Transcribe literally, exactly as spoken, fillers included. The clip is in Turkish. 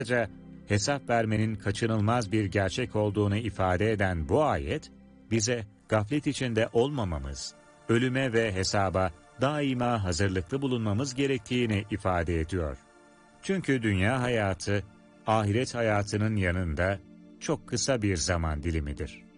Kısaca hesap vermenin kaçınılmaz bir gerçek olduğunu ifade eden bu ayet, bize gaflet içinde olmamamız, ölüme ve hesaba daima hazırlıklı bulunmamız gerektiğini ifade ediyor. Çünkü dünya hayatı, ahiret hayatının yanında çok kısa bir zaman dilimidir.